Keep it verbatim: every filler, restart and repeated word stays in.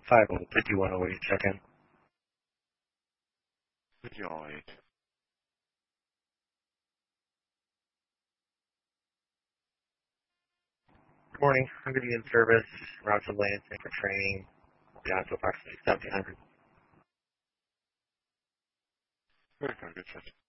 five oh fifty-one oh eight, check in. fifty-one oh eight. Good morning. I'm going to be in service. Route to Lansing for training. Down to approximately seventeen hundred. Very good, good,